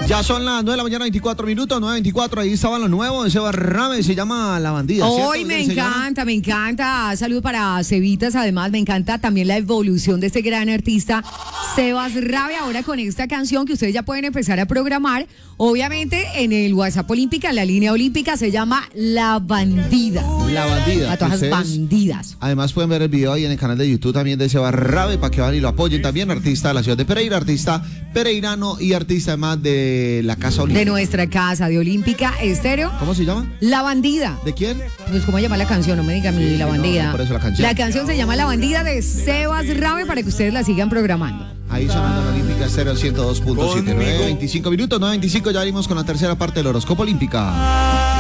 Ya son las 9 de la mañana, 24 minutos, 9:24. Ahí estaba lo nuevo de Sebas Rame, se llama La Bandida. Hoy me encanta. Saludos para Cevitas. Además, me encanta también la evolución de este gran artista, Sebas Rame. Ahora con esta canción que ustedes ya pueden empezar a programar, obviamente en el WhatsApp Olímpica, en la línea olímpica, se llama La Bandida. La Bandida. A todas las bandidas. Además, pueden ver el video ahí en el canal de YouTube también de Sebas Rame para que vayan y lo apoyen. También artista de la ciudad de Pereira, artista pereirano y artista además de la Casa Olímpica. De nuestra casa, de Olímpica Estéreo. ¿Cómo se llama? La Bandida. ¿De quién? Pues cómo llama la canción, no me diga mi La Bandida. No, por eso la canción. La canción se llama La Bandida de Sebas Rame para que ustedes la sigan programando. Ahí sonando en Olímpica Estéreo 102.7. 9:25 minutos, 9:25, ya venimos con la tercera parte del horóscopo Olímpica.